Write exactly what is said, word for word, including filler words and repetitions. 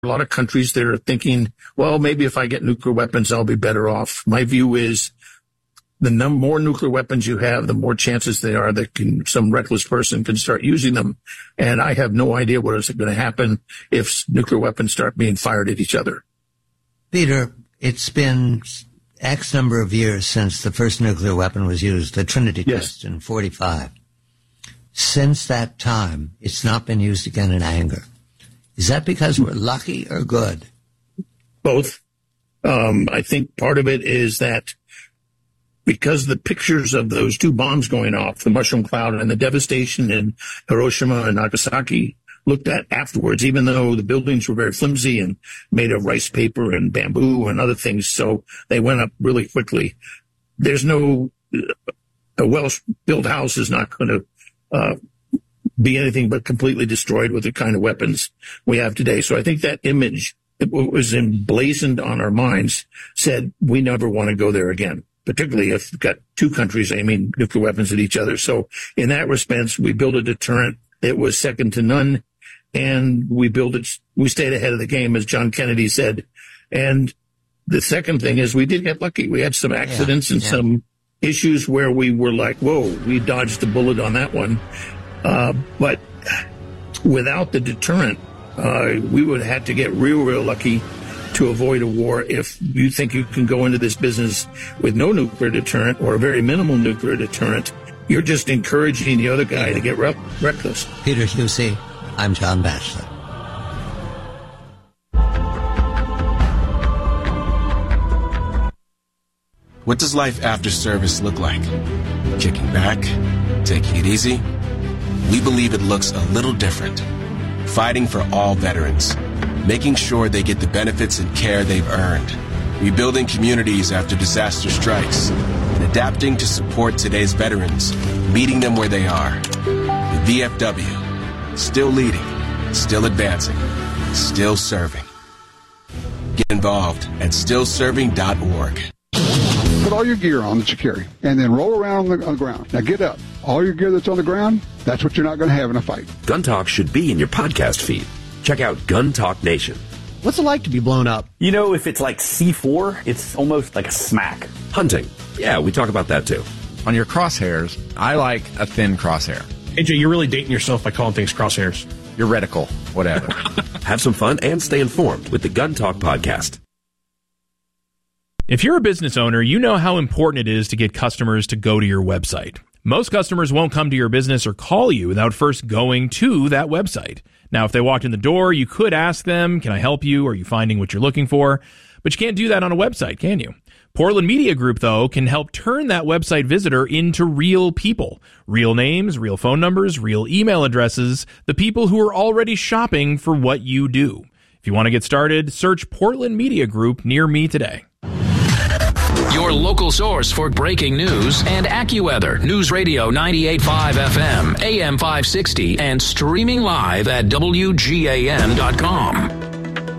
a lot of countries that are thinking, well, maybe if I get nuclear weapons, I'll be better off. My view is the num- more nuclear weapons you have, the more chances there are that can, some reckless person can start using them. And I have no idea what is going to happen if nuclear weapons start being fired at each other. Peter, it's been X number of years since the first nuclear weapon was used, the Trinity Yes. test in forty-five. Since that time, it's not been used again in anger. Is that because we're lucky or good? Both. Um, I think part of it is that because the pictures of those two bombs going off, the mushroom cloud and the devastation in Hiroshima and Nagasaki, looked at afterwards, even though the buildings were very flimsy and made of rice paper and bamboo and other things, so they went up really quickly. There's no, a well-built house is not going to uh, be anything but completely destroyed with the kind of weapons we have today. So I think that image that was emblazoned on our minds said we never want to go there again, particularly if you've got two countries aiming nuclear weapons at each other. So in that respect, we built a deterrent that was second to none, and we built it, we stayed ahead of the game, as John Kennedy said. And the second thing is we did get lucky. We had some accidents yeah, and yeah. some issues where we were like, whoa, we dodged a bullet on that one. Uh, but without the deterrent, uh, we would have had to get real, real lucky to avoid a war. If you think you can go into this business with no nuclear deterrent or a very minimal nuclear deterrent, you're just encouraging the other guy to get re- reckless. Peter Husey, I'm John Batchelor. What does life after service look like? Kicking back? Taking it easy? We believe it looks a little different. Fighting for all veterans. Making sure they get the benefits and care they've earned. Rebuilding communities after disaster strikes. And adapting to support today's veterans. Meeting them where they are. The V F W. Still leading. Still advancing. Still serving. Get involved at still serving dot org. Put all your gear on that you carry, and then roll around on the, on the ground. Now get up. All your gear that's on the ground, that's what you're not going to have in a fight. Gun Talk should be in your podcast feed. Check out Gun Talk Nation. What's it like to be blown up? You know, if it's like C four, it's almost like a smack. Hunting. Yeah, we talk about that too. On your crosshairs, I like a thin crosshair. A J, you're really dating yourself by calling things crosshairs. Your reticle, whatever. Have some fun and stay informed with the Gun Talk podcast. If you're a business owner, you know how important it is to get customers to go to your website. Most customers won't come to your business or call you without first going to that website. Now, if they walked in the door, you could ask them, can I help you? Are you finding what you're looking for? But you can't do that on a website, can you? Portland Media Group, though, can help turn that website visitor into real people. Real names, real phone numbers, real email addresses, the people who are already shopping for what you do. If you want to get started, search Portland Media Group near me today. Your local source for breaking news and AccuWeather. News Radio ninety-eight point five F M, A M five sixty, and streaming live at W G A N dot com.